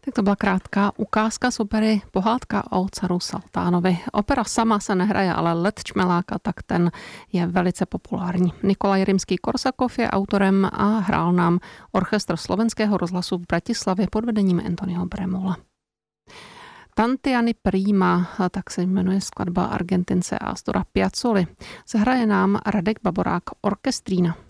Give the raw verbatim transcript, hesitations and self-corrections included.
Tak to byla krátká ukázka z opery Pohádka o caru Saltánovi. Opera sama se nehraje, ale Let čmeláka, tak ten je velice populární. Nikolaj Rimský-Korsakov je autorem a hrál nám orchestr Slovenského rozhlasu v Bratislavě pod vedením Anthonyho Bremola. Tantiany Prima, tak se jmenuje skladba Argentince Astora Piazzoli. Zahraje nám Radek Baborák orkestrína.